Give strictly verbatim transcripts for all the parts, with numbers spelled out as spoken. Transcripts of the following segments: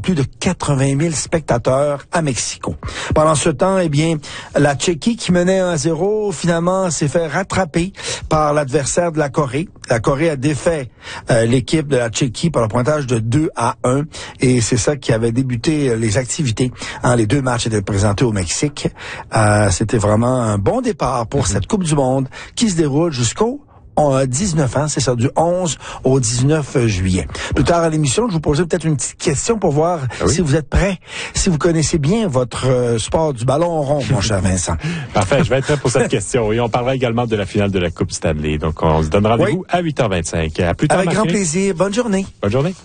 plus de quatre-vingt mille spectateurs à Mexico. Pendant ce temps, eh bien, la Tchéquie qui menait un à zéro, finalement, s'est fait rattraper par l'adversaire de la Corée. La Corée a défait euh, l'équipe de la Tchéquie par le pointage de deux à un et c'est ça qui avait débuté les activités. Hein, les deux matchs étaient présentés au Mexique. Euh, c'était vraiment un bon départ pour mm-hmm. cette Coupe du Monde qui se déroule jusqu'au dix-neuf ans, c'est ça, du onze au dix-neuf juillet. Plus tard à l'émission, je vous poserai peut-être une petite question pour voir ah oui? si vous êtes prêts, si vous connaissez bien votre euh, sport du ballon rond, mon cher Vincent. Parfait, je vais être prêt pour cette question. Et on parlera également de la finale de la Coupe Stanley. Donc, on se donne rendez-vous oui. à huit heures vingt-cinq. À plus tard, Avec Marc-Philippe. grand plaisir. Bonne journée. Bonne journée.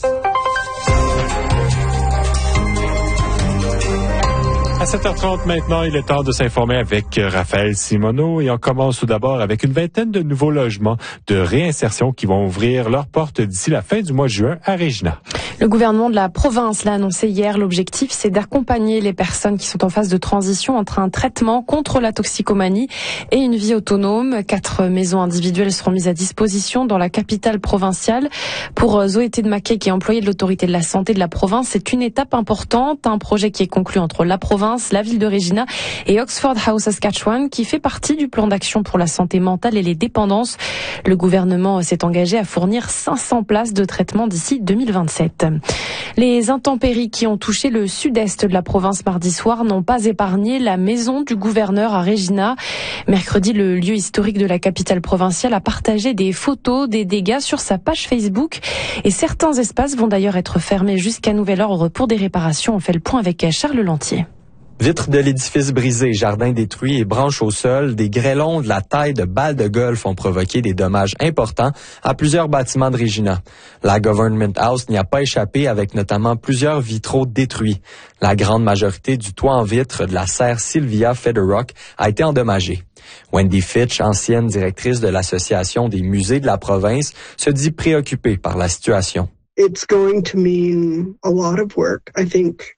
À sept heures trente maintenant, il est temps de s'informer avec Raphaël Simoneau et on commence tout d'abord avec une vingtaine de nouveaux logements de réinsertion qui vont ouvrir leurs portes d'ici la fin du mois de juin à Regina. Le gouvernement de la province l'a annoncé hier. L'objectif, c'est d'accompagner les personnes qui sont en phase de transition entre un traitement contre la toxicomanie et une vie autonome. Quatre maisons individuelles seront mises à disposition dans la capitale provinciale. Pour Zoé Tedemaquet, qui est employée de l'autorité de la santé de la province, c'est une étape importante. Un projet qui est conclu entre la province, la ville de Regina et Oxford House Saskatchewan, qui fait partie du plan d'action pour la santé mentale et les dépendances. Le gouvernement s'est engagé à fournir cinq cents places de traitement d'ici deux mille vingt-sept. Les intempéries qui ont touché le sud-est de la province mardi soir n'ont pas épargné la maison du gouverneur à Regina. Mercredi, le lieu historique de la capitale provinciale a partagé des photos des dégâts sur sa page Facebook. Et certains espaces vont d'ailleurs être fermés jusqu'à nouvel ordre pour des réparations. On fait le point avec Charles Lantier. Vitres de l'édifice brisées, jardins détruits et branches au sol, des grêlons de la taille de balles de golf ont provoqué des dommages importants à plusieurs bâtiments de Regina. La Government House n'y a pas échappé avec notamment plusieurs vitraux détruits. La grande majorité du toit en vitre de la serre Sylvia Federock a été endommagée. Wendy Fitch, ancienne directrice de l'Association des musées de la province, se dit préoccupée par la situation. It's going to mean a lot of work, I think.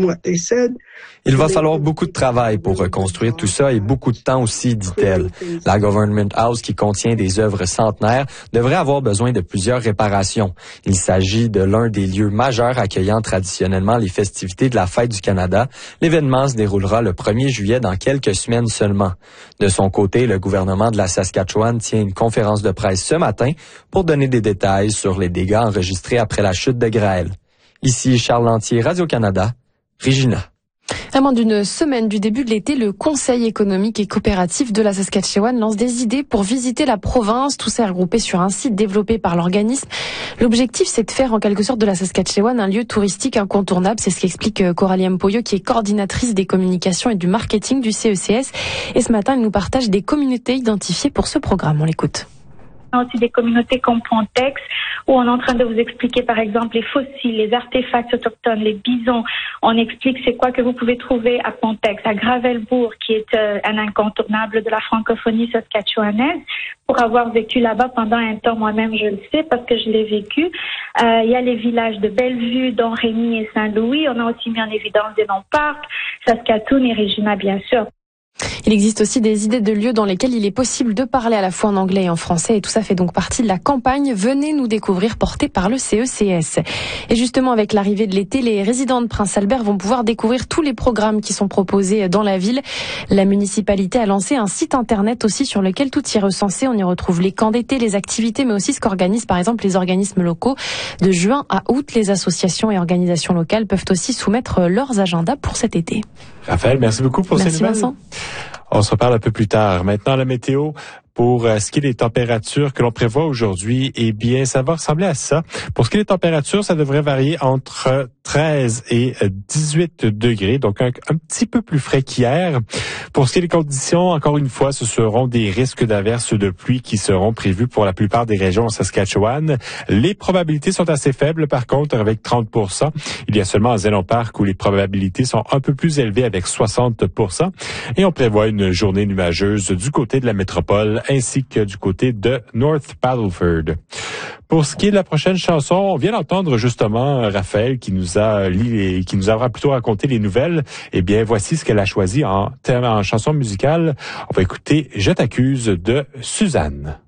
Il va falloir beaucoup de travail pour reconstruire tout ça et beaucoup de temps aussi, dit-elle. La Government House, qui contient des œuvres centenaires, devrait avoir besoin de plusieurs réparations. Il s'agit de l'un des lieux majeurs accueillant traditionnellement les festivités de la Fête du Canada. L'événement se déroulera le premier juillet dans quelques semaines seulement. De son côté, le gouvernement de la Saskatchewan tient une conférence de presse ce matin pour donner des détails sur les dégâts enregistrés après la chute de Graël. Ici Charles Lantier, Radio-Canada. Regina. À moins d'une semaine du début de l'été, le Conseil économique et coopératif de la Saskatchewan lance des idées pour visiter la province. Tout ça est regroupé sur un site développé par l'organisme. L'objectif, c'est de faire en quelque sorte de la Saskatchewan un lieu touristique incontournable. C'est ce qu'explique Coralie Mpoyo, qui est coordinatrice des communications et du marketing du C E C S. Et ce matin, elle nous partage des communautés identifiées pour ce programme. On l'écoute. On a aussi des communautés comme Pontex, où on est en train de vous expliquer, par exemple, les fossiles, les artefacts autochtones, les bisons. On explique c'est quoi que vous pouvez trouver à Pontex, à Gravelbourg, qui est euh, un incontournable de la francophonie saskatchewanaise. Pour avoir vécu là-bas pendant un temps, moi-même, je le sais, parce que je l'ai vécu. Euh, il y a les villages de Bellevue, dont Rémy et Saint-Louis. On a aussi mis en évidence des non-parcs, Saskatoon et Regina, bien sûr. Il existe aussi des idées de lieux dans lesquels il est possible de parler à la fois en anglais et en français, et tout ça fait donc partie de la campagne Venez nous découvrir portée par le C E C S. Et justement, avec l'arrivée de l'été, les résidents de Prince Albert vont pouvoir découvrir tous les programmes qui sont proposés dans la ville. La municipalité a lancé un site internet aussi sur lequel tout y est recensé. On y retrouve les camps d'été, les activités, mais aussi ce qu'organisent par exemple les organismes locaux. De juin à août, les associations et organisations locales peuvent aussi soumettre leurs agendas pour cet été. Raphaël, merci beaucoup pour merci ces nouvelles. Vincent. On se reparle un peu plus tard. Maintenant, la météo. Pour ce qui est des températures que l'on prévoit aujourd'hui, eh bien, ça va ressembler à ça. Pour ce qui est des températures, ça devrait varier entre treize et dix-huit degrés, donc un, un petit peu plus frais qu'hier. Pour ce qui est des conditions, encore une fois, ce seront des risques d'averses de pluie qui seront prévus pour la plupart des régions en Saskatchewan. Les probabilités sont assez faibles, par contre, avec trente pour cent. Il y a seulement à Zénon Park où les probabilités sont un peu plus élevées avec soixante pour cent. Et on prévoit une journée nuageuse du côté de la métropole ainsi que du côté de North Battleford. Pour ce qui est de la prochaine chanson, on vient d'entendre justement Raphaël qui nous a li- qui nous aura plutôt raconté les nouvelles. Eh bien, voici ce qu'elle a choisi en, en chanson musicale. On va écouter Je t'accuse de Suzanne.